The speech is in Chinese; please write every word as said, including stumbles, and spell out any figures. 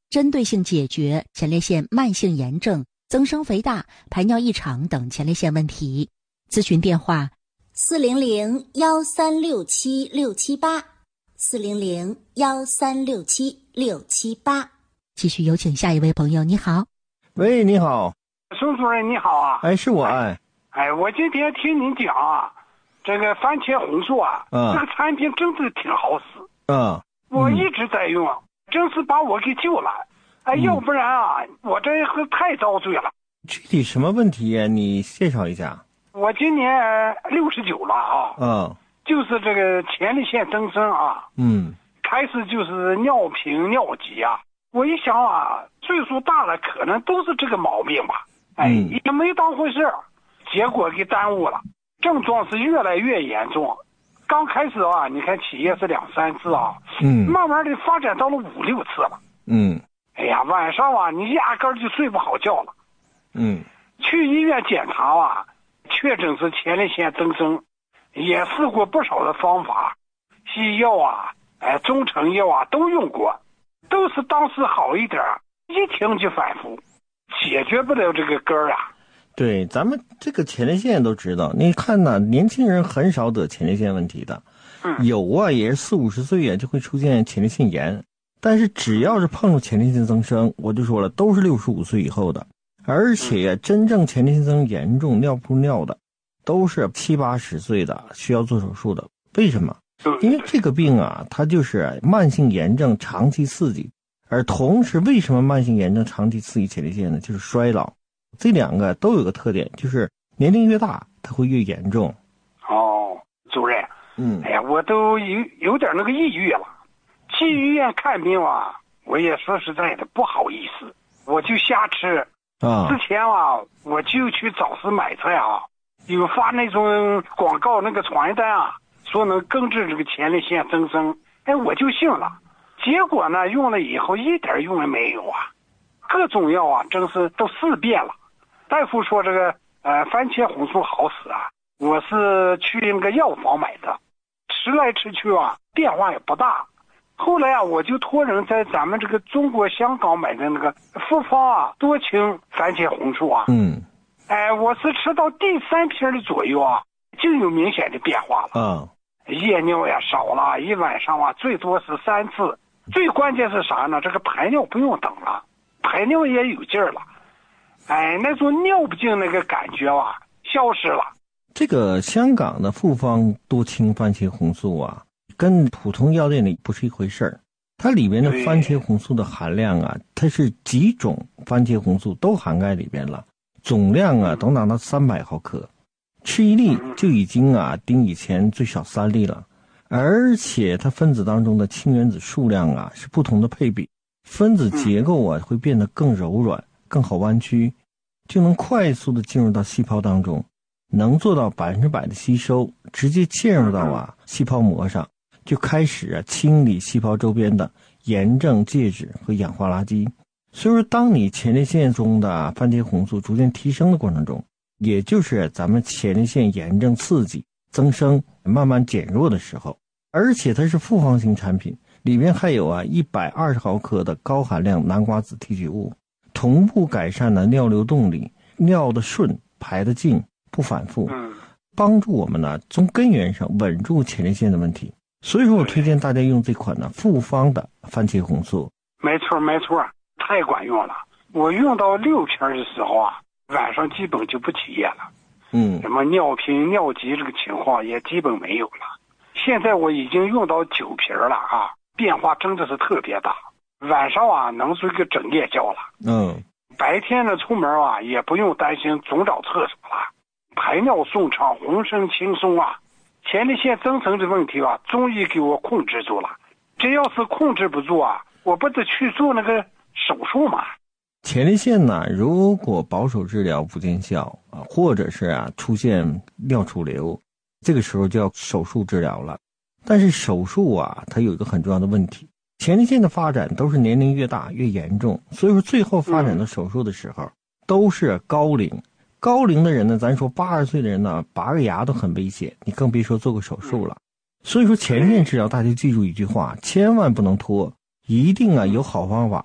针对性解决前列腺慢性炎症、增生肥大、排尿异常等前列腺问题。咨询电话： 四零零幺三六七六七八，四零零幺三六七六七八。 继续有请下一位朋友，你好。 喂，你好， 孙主任你好啊。 哎，是我哎。 哎，我今天听您讲啊，这个番茄红素啊， 嗯、 这个产品真是挺好使。 嗯， 我一直在用，真是把我给救了。哎， 嗯、 要不然啊，我这是太遭罪了。 具体什么问题呀？你介绍一下。 我今年六十九了啊。 嗯。 就是这个前列腺增生啊。 嗯。 开始就是尿频尿急啊。我一想啊，岁数大了，可能都是这个毛病吧。哎， 嗯、 也没当回事，结果给耽误了，症状是越来越严重。刚开始啊，你看起夜是两三次啊， 嗯， 慢慢的发展到了五六次了。 嗯， 哎呀，晚上啊，你压根儿就睡不好觉了。 嗯， 去医院检查啊，确诊是前列腺增生，也试过不少的方法，西药啊，哎，中成药啊都用过。都是当时好一点，一停就反复，解决不了这个根儿啊。 对，咱们这个前列腺都知道，你看呢，年轻人很少得前列腺问题的， 嗯、 有啊，也是四五十岁啊就会出现前列腺炎，但是只要是碰触前列腺增生，我就说了，都是六十五岁以后的，而且真正前列腺增生严重尿不出尿的，都是七八十岁的需要做手术的。为什么？因为这个病啊，它就是慢性炎症长期刺激，而同时为什么慢性炎症长期刺激前列腺呢？就是衰老，这两个都有个特点，就是年龄越大它会越严重。 哦，主任， 嗯， 哎呀，我都有有点那个抑郁了，去医院看病啊，我也说实在的不好意思，我就瞎吃啊。 之前啊，我就去早市买菜啊，有发那种广告那个传单啊。说能根治这个前列腺增生，哎，我就信了。结果呢，用了以后一点用也没有啊，各种药啊，真是都试遍了。大夫说这个呃番茄红素好使啊，我是去那个药房买的，吃来吃去啊，变化也不大。后来啊，我就托人在咱们这个中国香港买的那个复方啊多清番茄红素啊， 嗯， 哎，我是吃到第三瓶的左右啊，就有明显的变化了。 啊。 夜尿呀少了，一晚上啊最多是三次。最关键是啥呢？这个排尿不用等了，排尿也有劲儿了。哎，那种尿不尽那个感觉啊消失了。 这个香港的复方多清番茄红素啊，跟普通药店里不是一回事儿。它里面的番茄红素的含量啊，它是几种番茄红素都涵盖里边了，总量啊都达到三百毫克。吃一粒就已经啊顶以前最少三粒了，而且它分子当中的氢原子数量啊是不同的配比，分子结构啊会变得更柔软，更好弯曲，就能快速的进入到细胞当中，能做到百分之百的吸收，直接嵌入到啊细胞膜上，就开始啊清理细胞周边的炎症介质和氧化垃圾。所以说，当你前列腺中的番茄红素逐渐提升的过程中，也就是咱们前列腺炎症刺激增生慢慢减弱的时候，而且它是复方型产品，里面还有啊一百二十毫克的高含量南瓜子提取物，同步改善了尿流动力，尿的顺，排的净，不反复，帮助我们呢从根源上稳住前列腺的问题。所以说我推荐大家用这款呢复方的番茄红素。 没错没错，太管用了。我用到六瓶的时候啊，晚上基本就不起夜了， 嗯， 什么尿频尿急这个情况也基本没有了。现在我已经用到九瓶了啊，变化真的是特别大。晚上啊能睡个整夜觉了， 嗯， 白天呢出门啊也不用担心总找厕所了，排尿顺畅，浑身轻松啊。前列腺增生的问题啊，终于给我控制住了。这要是控制不住啊，我不得去做那个手术吗？ 前列腺呢，如果保守治疗不见效啊，或者是啊出现尿储留，这个时候就要手术治疗了。但是手术啊，它有一个很重要的问题，前列腺的发展都是年龄越大越严重，所以说最后发展到手术的时候，嗯、都是高龄。高龄的人呢，咱说八十岁的人呢，拔个牙都很危险，你更别说做个手术了。所以说前列腺治疗，大家记住一句话，千万不能拖，一定啊有好方法